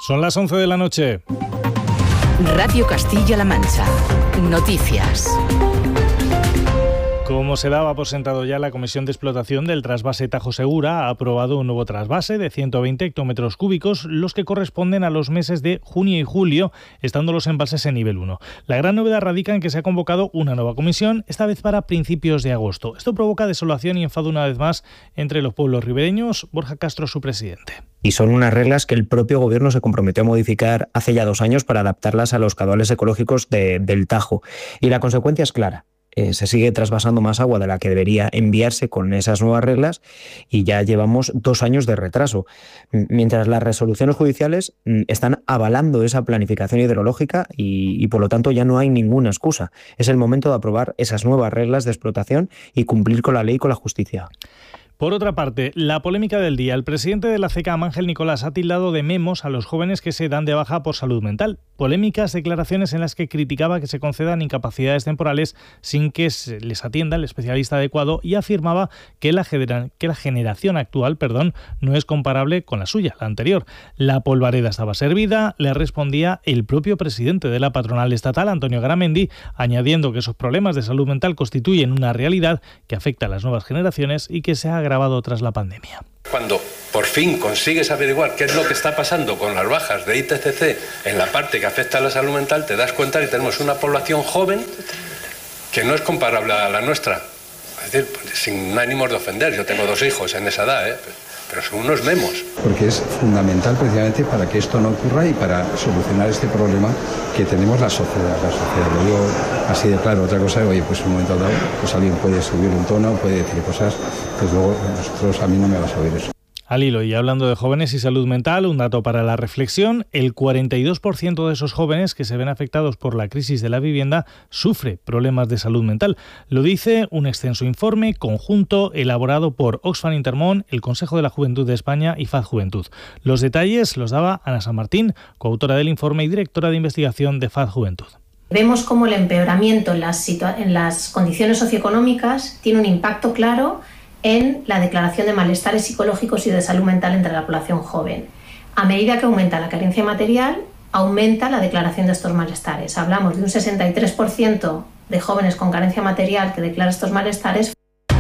Son las 11 de la noche. Radio Castilla-La Mancha. Noticias. Como se daba por sentado ya, la Comisión de Explotación del Trasvase Tajo Segura ha aprobado un nuevo trasvase de 120 hectómetros cúbicos, los que corresponden a los meses de junio y julio, estando los embalses en nivel 1. La gran novedad radica en que se ha convocado una nueva comisión, esta vez para principios de agosto. Esto provoca desolación y enfado una vez más entre los pueblos ribereños. Borja Castro, su presidente. Y son unas reglas que el propio Gobierno se comprometió a modificar hace ya 2 años para adaptarlas a los caudales ecológicos del Tajo. Y la consecuencia es clara. Se sigue trasvasando más agua de la que debería enviarse con esas nuevas reglas y ya llevamos 2 años de retraso. Mientras las resoluciones judiciales están avalando esa planificación hidrológica y por lo tanto ya no hay ninguna excusa. Es el momento de aprobar esas nuevas reglas de explotación y cumplir con la ley y con la justicia. Por otra parte, la polémica del día. El presidente de la CECAM, Ángel Nicolás, ha tildado de memos a los jóvenes que se dan de baja por salud mental. Polémicas declaraciones en las que criticaba que se concedan incapacidades temporales sin que se les atienda el especialista adecuado y afirmaba que la generación actual no es comparable con la suya, la anterior. La polvareda estaba servida, le respondía el propio presidente de la patronal estatal, Antonio Garamendi, añadiendo que esos problemas de salud mental constituyen una realidad que afecta a las nuevas generaciones y que se ha agravado tras la pandemia. Cuando por fin consigues averiguar qué es lo que está pasando con las bajas de ITCC en la parte que afecta a la salud mental, te das cuenta que tenemos una población joven que no es comparable a la nuestra. Es decir, sin ánimos de ofender, yo tengo 2 hijos en esa edad, pero son unos memos. Porque es fundamental precisamente para que esto no ocurra y para solucionar este problema que tenemos la sociedad. Lo digo así de claro. Otra cosa, oye, pues en un momento dado, pues alguien puede subir un tono, puede decir cosas, pues luego a mí no me vas a oír eso. Al hilo, y hablando de jóvenes y salud mental, un dato para la reflexión: el 42% de esos jóvenes que se ven afectados por la crisis de la vivienda sufre problemas de salud mental. Lo dice un extenso informe conjunto elaborado por Oxfam Intermón, el Consejo de la Juventud de España y FAD Juventud. Los detalles los daba Ana San Martín, coautora del informe y directora de investigación de FAD Juventud. Vemos cómo el empeoramiento en las condiciones socioeconómicas tiene un impacto claro en la declaración de malestares psicológicos y de salud mental entre la población joven. A medida que aumenta la carencia material, aumenta la declaración de estos malestares. Hablamos de un 63% de jóvenes con carencia material que declara estos malestares.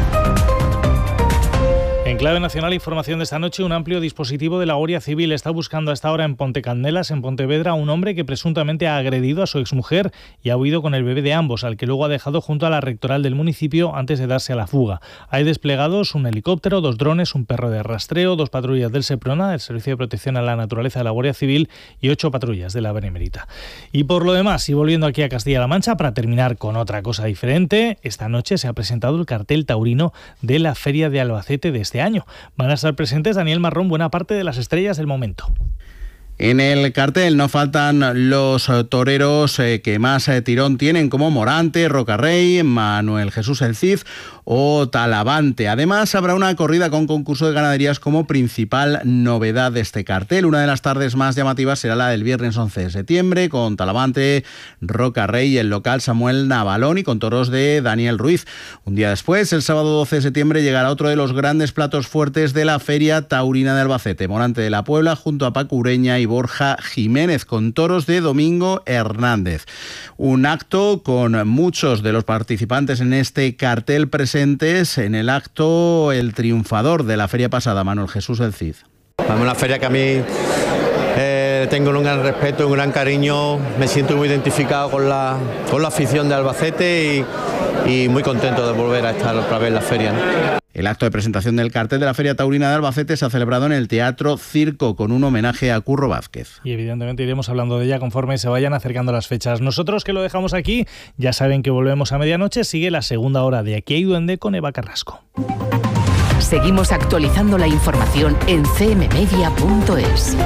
En clave nacional, información de esta noche: un amplio dispositivo de la Guardia Civil está buscando a esta hora en Ponte Candelas, en Pontevedra, a un hombre que presuntamente ha agredido a su exmujer y ha huido con el bebé de ambos, al que luego ha dejado junto a la rectoral del municipio antes de darse a la fuga. Hay desplegados un helicóptero, 2 drones, un perro de rastreo, 2 patrullas del SEPRONA, el Servicio de Protección a la Naturaleza de la Guardia Civil, y 8 patrullas de la Benemérita. Y por lo demás, y volviendo aquí a Castilla-La Mancha, para terminar con otra cosa diferente, esta noche se ha presentado el cartel taurino de la Feria de Albacete de este año. Van a estar presentes, Daniel Marrón, buena parte de las estrellas del momento. En el cartel no faltan los toreros que más tirón tienen, como Morante, Rocarrey, Manuel Jesús el Cid o Talavante. Además, habrá una corrida con concurso de ganaderías como principal novedad de este cartel. Una de las tardes más llamativas será la del viernes 11 de septiembre, con Talavante, Rocarrey y el local Samuel Navalón, y con toros de Daniel Ruiz. Un día después, el sábado 12 de septiembre, llegará otro de los grandes platos fuertes de la Feria Taurina de Albacete, Morante de la Puebla, junto a Paco Ureña y Borja Jiménez, con toros de Domingo Hernández. Un acto con muchos de los participantes en este cartel presentes. En el acto, el triunfador de la feria pasada, Manuel Jesús el Cid. Una feria que a mí tengo un gran respeto, un gran cariño, me siento muy identificado con la afición de Albacete y muy contento de volver a estar otra vez en la feria, ¿no? El acto de presentación del cartel de la Feria Taurina de Albacete se ha celebrado en el Teatro Circo, con un homenaje a Curro Vázquez. Y evidentemente iremos hablando de ella conforme se vayan acercando las fechas. Nosotros, que lo dejamos aquí, ya saben que volvemos a medianoche. Sigue la segunda hora de Aquí hay Duende con Eva Carrasco. Seguimos actualizando la información en cmmedia.es.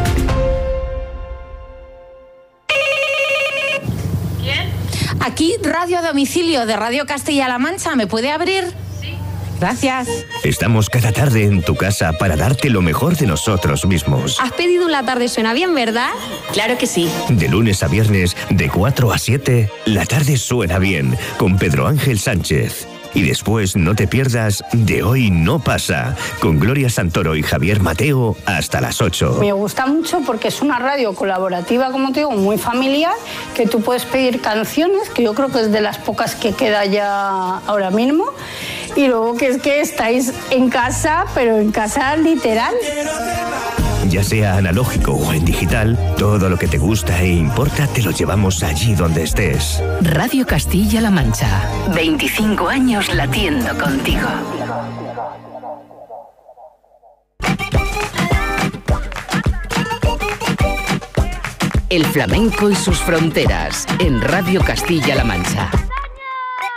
¿Quién? Aquí, radio a domicilio de Radio Castilla-La Mancha. ¿Me puede abrir? Gracias. Estamos cada tarde en tu casa para darte lo mejor de nosotros mismos. ¿Has pedido un La Tarde Suena Bien, verdad? Claro que sí. De lunes a viernes, de 4 a 7, La Tarde Suena Bien, con Pedro Ángel Sánchez. Y después no te pierdas De Hoy No Pasa, con Gloria Santoro y Javier Mateo hasta las 8. Me gusta mucho porque es una radio colaborativa, como te digo, muy familiar, que tú puedes pedir canciones, que yo creo que es de las pocas que queda ya ahora mismo. Y luego que es que estáis en casa, pero en casa literal. Ya sea analógico o en digital, todo lo que te gusta e importa te lo llevamos allí donde estés. Radio Castilla-La Mancha. 25 años latiendo contigo. El flamenco y sus fronteras en Radio Castilla-La Mancha.